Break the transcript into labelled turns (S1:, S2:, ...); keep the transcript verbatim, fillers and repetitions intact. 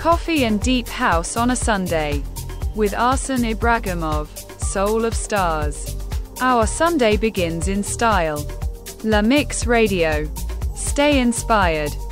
S1: Coffee and Deep House on a Sunday. With Arsen Ibragimov, Soul of Stars. Our Sunday begins in style. La Mix Radio. Stay inspired.